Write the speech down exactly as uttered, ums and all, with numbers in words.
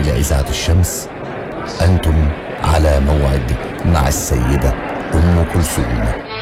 إلى إذاعة الشمس. أنتم على موعد مع السيدة أم كلثوم.